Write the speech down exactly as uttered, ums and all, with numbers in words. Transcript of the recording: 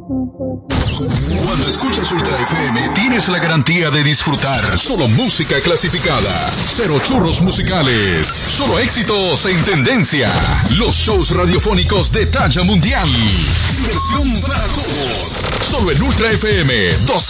Cuando escuchas Ultra F M, tienes la garantía de disfrutar solo música clasificada, cero churros musicales, solo éxitos en tendencia, los shows radiofónicos de talla mundial, diversión para todos, solo en Ultra F M doce